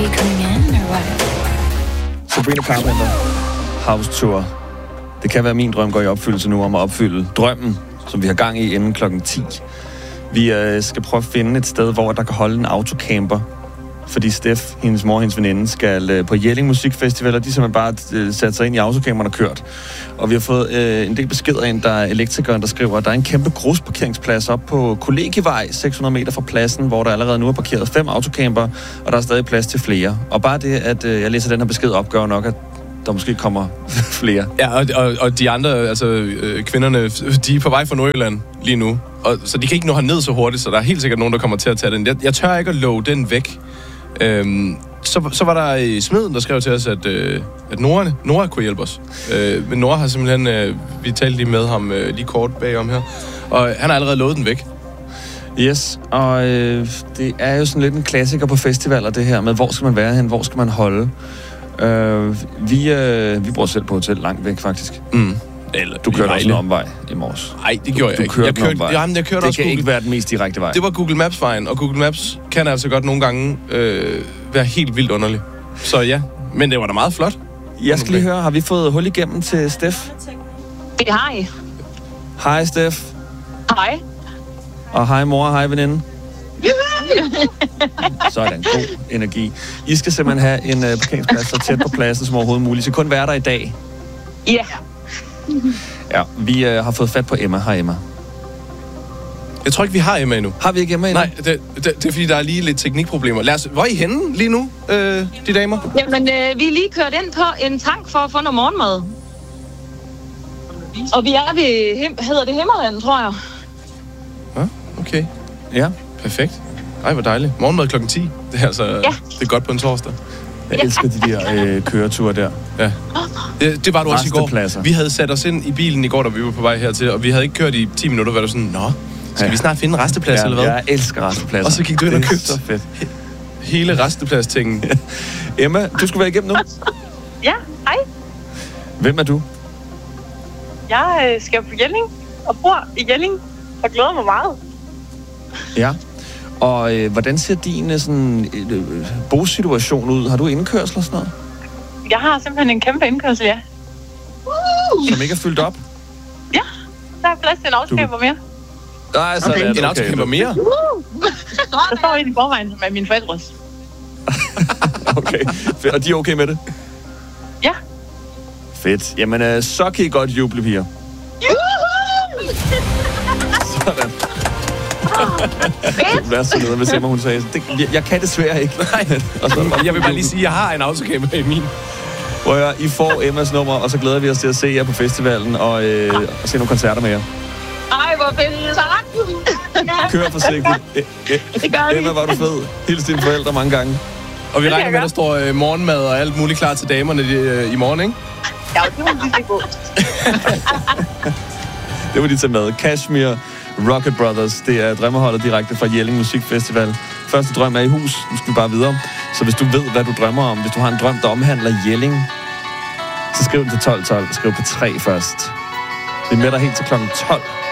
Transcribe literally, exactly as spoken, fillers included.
you coming in, or what? Sabrina Carpenter, House Tour. Det kan være, min drøm går i opfyldelse nu om at opfylde drømmen, som vi har gang i inden klokken ti. Vi øh, skal prøve at finde et sted, hvor der kan holde en autocamper. Fordi Steff, hendes mor og hendes veninde, skal øh, på Jelling Musikfestival, og de simpelthen bare øh, sat sig ind i autocamperen og kørt. Og vi har fået øh, en del beskeder ind, der er elektrikeren, der skriver, at der er en kæmpe grusparkeringsplads op på Kollegievej, seks hundrede meter fra pladsen, hvor der allerede nu er parkeret fem autocamper, og der er stadig plads til flere. Og bare det, at øh, jeg læser den her besked op, gør nok, at der måske kommer flere. Ja, og, og, og de andre, altså øh, kvinderne, de er på vej fra Nordjylland lige nu, og, så de kan ikke nå herned så hurtigt, så der er helt sikkert nogen, der kommer til at tage den. Jeg, jeg tør ikke at love den væk. Øhm, så, så var der i Smeden, der skrev til os, at, øh, at Nora, Nora kunne hjælpe os. Øh, men Nora har simpelthen, øh, vi talte lige med ham øh, lige kort bagom her, og han har allerede lovet den væk. Yes, og øh, det er jo sådan lidt en klassiker på festivaler, det her med, hvor skal man være hen, hvor skal man holde. Øh, vi, øh, vi bor selv på hotel langt væk, faktisk. Mm. Eller, du kørte også en omvej i morges. Nej, det gjorde du, jeg du ikke. Jeg kørte, omvej. jamen, jeg kørte det også kan Google. ikke være den mest direkte vej. Det var Google Maps-vejen, og Google Maps kan altså godt nogle gange øh, være helt vildt underlig. Så ja, men det var da meget flot. Jeg skal lige høre, har vi fået hul igennem til Steff? Det har I. Hej, Steff. Hej. Og hej, mor, hej, veninde. Sådan, god energi. I skal simpelthen have en uh, parkeringsplads så tæt på pladsen som overhovedet muligt. Så kun være der i dag. Ja. Yeah. Ja, vi uh, har fået fat på Emma. Hej, Emma. Jeg tror ikke, vi har Emma endnu. Har vi ikke Emma endnu? Nej, det, det, det er fordi, der er lige lidt teknikproblemer. Lad os, hvor er I henne lige nu, øh, de damer? Jamen, øh, vi er lige kørt ind på en tank for at få noget morgenmad. Og vi er ved, hem, hedder det Himmerland, tror jeg. Ja, okay. Ja. Perfekt. Ej, hvor dejligt. Morgenmad klokken ti. Det er altså, ja. Det er godt på en torsdag. Jeg elsker de der øh, køreture der. Ja. Det, det var du også i går. Rastepladser. Vi havde sat os ind i bilen i går, da vi var på vej hertil, og vi havde ikke kørt i ti minutter, hvor det var sådan, nå, skal ja. vi snart finde en resteplads, ja, eller hvad? Jeg elsker restepladser. Og så gik du ind og købte så fedt. hele resteplads-tingen. Emma, du skulle være igennem nu. Ja, hej. Hvem er du? Jeg øh, skal på Jelling og bor i Jelling og glæder mig meget. Ja. Og øh, hvordan ser din sådan, øh, bosituation ud? Har du indkørsel og sådan noget? Jeg har simpelthen en kæmpe indkørsel, ja. Uh! Som ikke er fyldt op? Ja, der er plads til en autocamper mere. Nej, sådan okay. En autocamper mere? Uh! Der står en i forvejen, som er mine forældres. Okay, og de er okay med det? Ja. Fedt. Jamen, øh, så kan I godt juble, piger. Sådan. Det er så noget, hvis Emma hun sagde. Det, jeg, jeg kan desværre ikke. Nej. Og så, jeg vil bare lige sige, at jeg har en autocamper i min. Prøv at høre, I får Emmas nummer, og så glæder vi os til at se jer på festivalen og, øh, og se nogle koncerter med jer. Ej, hvor fedt. Tak. Kør forsigtigt. Det gør vi. Emma, var du fed. Hils dine forældre mange gange. Og vi regner med, at der står øh, morgenmad og alt muligt klar til damerne øh, i morgen, ikke? Ja, det må vi se på. Det var de til med. Kashmir, Rocket Brothers. Det er drømmeholdet direkte fra Jelling Musikfestival. Første drøm er i hus. Nu skal vi bare videre. Så hvis du ved, hvad du drømmer om, hvis du har en drøm, der omhandler Jelling, så skriv den til tolv tolv. Skriv på tre først. Vi er med dig helt til klokken tolv.